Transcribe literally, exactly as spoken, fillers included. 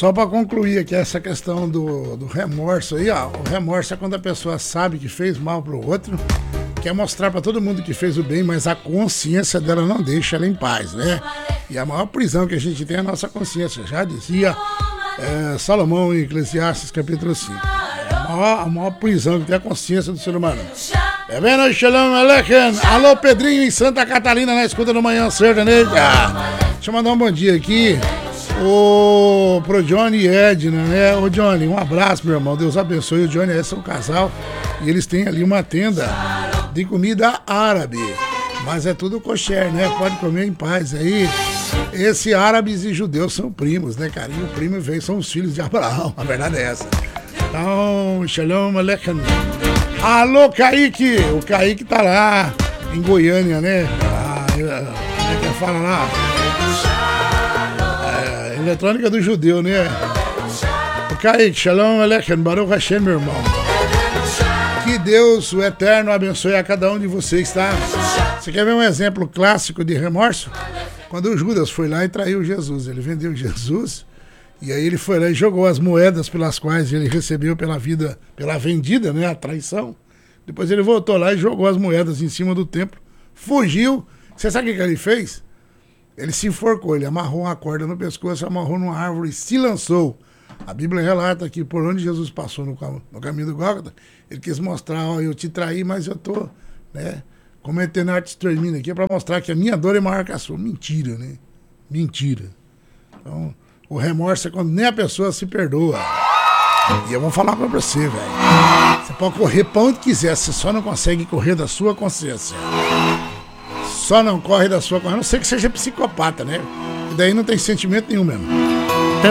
só para concluir aqui essa questão do, do remorso aí, ó. O remorso é quando a pessoa sabe que fez mal pro outro, quer mostrar para todo mundo que fez o bem, mas a consciência dela não deixa ela em paz, né? E a maior prisão que a gente tem é a nossa consciência, já dizia é, Salomão em Eclesiastes capítulo cinco. É a, maior, a maior prisão que tem a consciência do ser humano. É vendo, Shalom Aleichem. Alô, Pedrinho em Santa Catarina, na escuta do Manhã Sertaneja. Deixa eu mandar um bom dia aqui. O pro Johnny e Edna, né? Ô Johnny, um abraço, meu irmão. Deus abençoe. O Johnny e Edna são um casal e eles têm ali uma tenda de comida árabe, mas é tudo kosher, né? Pode comer em paz aí. Esse árabes e judeus são primos, né, cara? E o primo veio, são os filhos de Abraão. A verdade é essa. Então, Shalom Aleichem. Alô, Kaique. O Kaique tá lá em Goiânia, né? Ah, como é que fala lá? Eletrônica do judeu, né? O Kaique, Shalom Aleichem, Baruch Hashem, meu irmão. Que Deus, o Eterno, abençoe a cada um de vocês, tá? Você quer ver um exemplo clássico de remorso? Quando o Judas foi lá e traiu Jesus, ele vendeu Jesus, e aí ele foi lá e jogou as moedas pelas quais ele recebeu pela vida, pela vendida, né, a traição. Depois ele voltou lá e jogou as moedas em cima do templo, fugiu. Você sabe o que ele fez? Ele se enforcou, ele amarrou uma corda no pescoço, amarrou numa árvore e se lançou. A Bíblia relata que por onde Jesus passou no, cam no caminho do Gólgota, ele quis mostrar, ó, eu te traí, mas eu tô, né, cometendo arte extermínio aqui para mostrar que a minha dor é maior que a sua. Mentira, né? Mentira. Então, o remorso é quando nem a pessoa se perdoa. E eu vou falar pra você, velho. Você pode correr pra onde quiser, você só não consegue correr da sua consciência. Só não corre da sua consciência, a não ser que seja psicopata, né? E daí não tem sentimento nenhum mesmo.